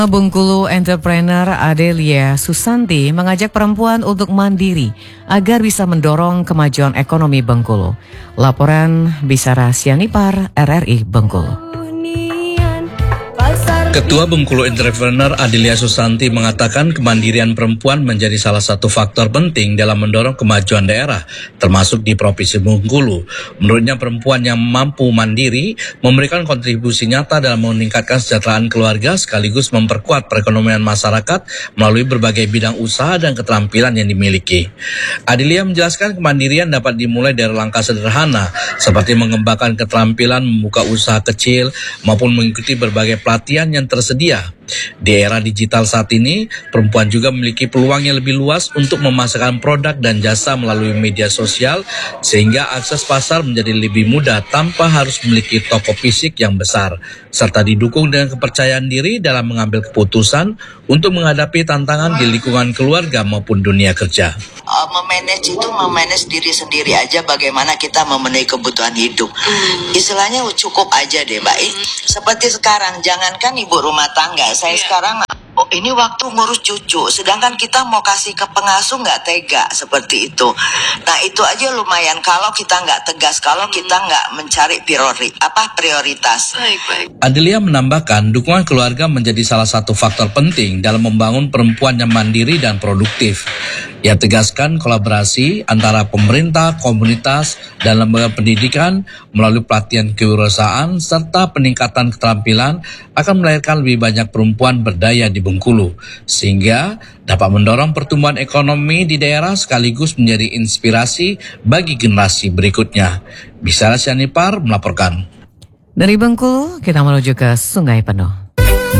Bengkulu entrepreneur Adelia Susanti mengajak perempuan untuk mandiri agar bisa mendorong kemajuan ekonomi Bengkulu. Laporan Bisara Sianipar, RRI Bengkulu. Ketua Bengkulu Entrepreneur Adelia Susanti mengatakan kemandirian perempuan menjadi salah satu faktor penting dalam mendorong kemajuan daerah, termasuk di Provinsi Bengkulu. Menurutnya perempuan yang mampu mandiri memberikan kontribusi nyata dalam meningkatkan kesejahteraan keluarga sekaligus memperkuat perekonomian masyarakat melalui berbagai bidang usaha dan keterampilan yang dimiliki. Adelia menjelaskan kemandirian dapat dimulai dari langkah sederhana seperti mengembangkan keterampilan membuka usaha kecil maupun mengikuti berbagai pelatihan yang tersedia. Di era digital saat ini, perempuan juga memiliki peluang yang lebih luas untuk memasarkan produk dan jasa melalui media sosial sehingga akses pasar menjadi lebih mudah tanpa harus memiliki toko fisik yang besar, serta didukung dengan kepercayaan diri dalam mengambil keputusan untuk menghadapi tantangan di lingkungan keluarga maupun dunia kerja. Memanage diri sendiri aja, bagaimana kita memenuhi kebutuhan hidup. Istilahnya cukup aja deh Mbak. Seperti sekarang, jangankan ibu rumah tangga, saya sekarang ini waktu ngurus cucu, sedangkan kita mau kasih ke pengasuh nggak tega seperti itu. Nah itu aja lumayan kalau kita nggak tegas, kalau kita nggak mencari prioritas. Adelia menambahkan dukungan keluarga menjadi salah satu faktor penting dalam membangun perempuan yang mandiri dan produktif. Ia tegaskan kolaborasi antara pemerintah, komunitas, dan lembaga pendidikan melalui pelatihan kewirausahaan serta peningkatan keterampilan akan melahirkan lebih banyak perempuan berdaya di Bengkulu, sehingga dapat mendorong pertumbuhan ekonomi di daerah sekaligus menjadi inspirasi bagi generasi berikutnya. Bisara Sianipar melaporkan. Dari Bengkulu, kita menuju ke Sungai Penuh.